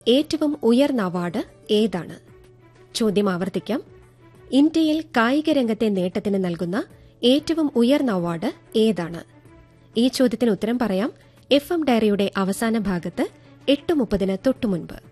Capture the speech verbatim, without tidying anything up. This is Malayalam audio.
ഏറ്റവും ഉയർന്ന അവാർഡ് ഏതാണ്? ചോദ്യം ആവർത്തിക്കാം. ഇന്ത്യയിൽ കായിക രംഗത്തെ നേട്ടത്തിന് നൽകുന്ന ഏറ്റവും ഉയർന്ന അവാർഡ് ഏതാണ്? ഈ ചോദ്യത്തിന് ഉത്തരം പറയാം എഫ് എം ഡയറിയുടെ അവസാന ഭാഗത്ത് എട്ട് മുപ്പതിന് തൊട്ടുമുൻപ്.